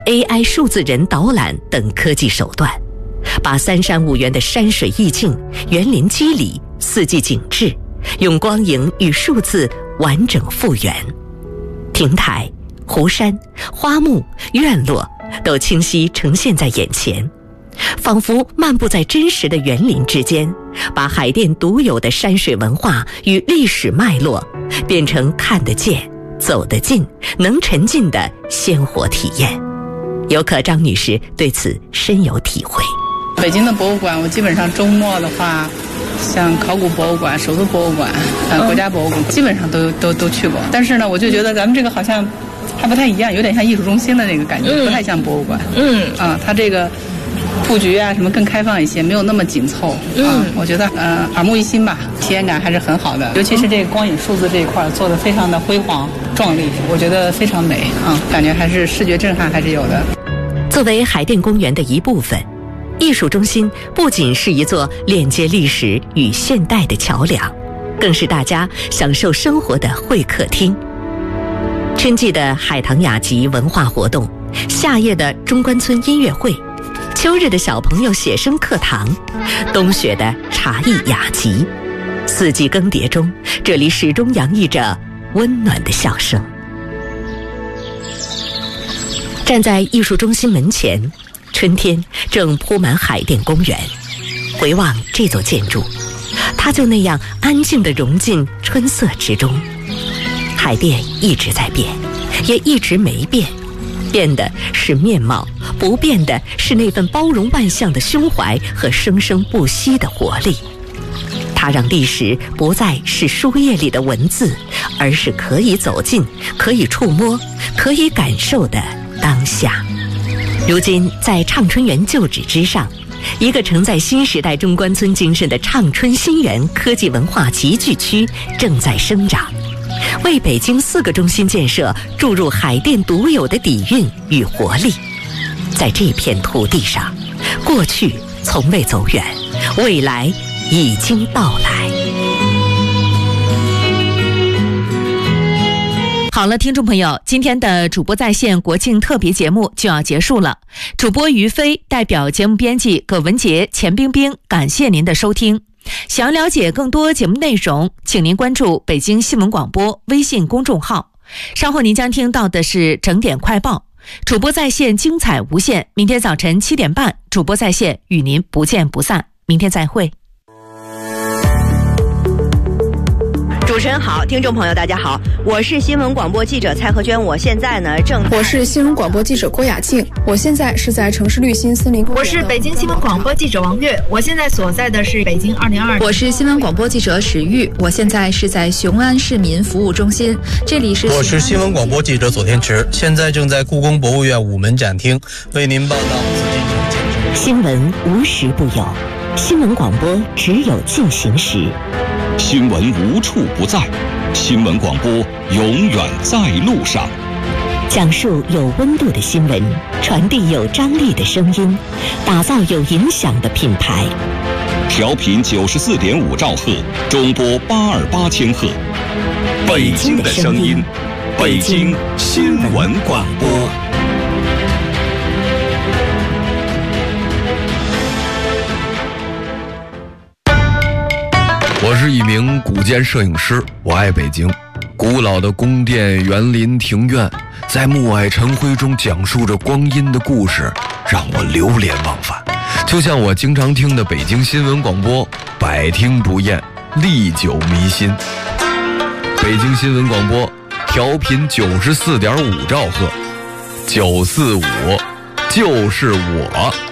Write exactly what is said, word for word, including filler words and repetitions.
A I 数字人导览等科技手段，把三山五园的山水意境、园林肌理、四季景致，用光影与数字完整复原。亭台、湖山、花木、院落都清晰呈现在眼前，仿佛漫步在真实的园林之间，把海淀独有的山水文化与历史脉络变成看得见、走得近、能沉浸的鲜活体验。游客张女士对此深有体会。 北京的博物馆，我基本上周末的话，像考古博物馆、首都博物馆、呃国家博物馆，基本上都都都去过。但是呢，我就觉得咱们这个好像还不太一样，有点像艺术中心的那个感觉，嗯、不太像博物馆。嗯啊，它这个布局啊什么更开放一些，没有那么紧凑。嗯、啊，我觉得呃耳目一新吧，体验感还是很好的。尤其是这个光影数字这一块做得非常的辉煌壮丽，我觉得非常美啊，感觉还是视觉震撼还是有的。 作为海淀公园的一部分，艺术中心不仅是一座链接历史与现代的桥梁，更是大家享受生活的会客厅。春季的海棠雅集文化活动，夏夜的中关村音乐会，秋日的小朋友写生课堂，冬雪的茶艺雅集，四季更迭中，这里始终洋溢着温暖的笑声。站在艺术中心门前，春天正铺满海淀公园。回望这座建筑，它就那样安静地融进春色之中。海淀一直在变，也一直没变，变的是面貌，不变的是那份包容万象的胸怀和生生不息的活力。它让历史不再是书页里的文字，而是可以走近、可以触摸、可以感受的当下。如今在畅春园旧址之上，一个承载新时代中关村精神的畅春新园科技文化集聚区正在生长，为北京四个中心建设注入海淀独有的底蕴与活力。在这片土地上，过去从未走远，未来已经到来。 好了，听众朋友，今天的主播在线国庆特别节目就要结束了。主播于飞代表节目编辑葛文杰、钱冰冰，感谢您的收听。想要了解更多节目内容，请您关注北京新闻广播微信公众号。稍后您将听到的是整点快报。主播在线精彩无限，明天早晨七点半，主播在线与您不见不散。明天再会。 主持人好，听众朋友大家好，我是新闻广播记者蔡和娟，我现在呢正我是新闻广播记者郭雅静，我现在是在城市绿心森林公园。 我是北京新闻广播记者王悦，我现在所在的是北京二零二。 我是新闻广播记者史玉，我现在是在雄安市民服务中心，这里是。 我是新闻广播记者左天池，现在正在故宫博物院午门展厅为您报道。 新闻无时不有，新闻广播只有进行时。 新闻无处不在，新闻广播永远在路上。 讲述有温度的新闻，传递有张力的声音，打造有影响的品牌。 调频九十四点五兆赫，中波八二八千赫。北京的声音，北京新闻广播。 我是一名古建摄影师，我爱北京。古老的宫殿、园林、庭院，在暮霭晨辉中讲述着光阴的故事，让我流连忘返。就像我经常听的北京新闻广播，百听不厌，历久弥新。北京新闻广播调频九十四点五兆赫，九四五就是我。